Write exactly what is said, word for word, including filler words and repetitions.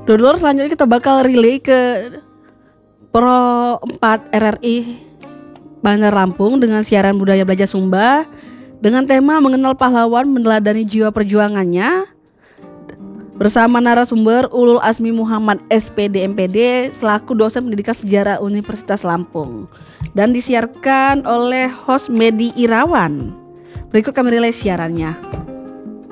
Dulur, selanjutnya kita bakal relay ke Pro empat R R I Bandar Lampung dengan siaran budaya belajar Sumba dengan tema mengenal pahlawan meneladani jiwa perjuangannya bersama narasumber Ulul Azmi Muhammad S P D M P D selaku dosen pendidikan sejarah Universitas Lampung dan disiarkan oleh host Medi Irawan. Berikut kami relay siarannya.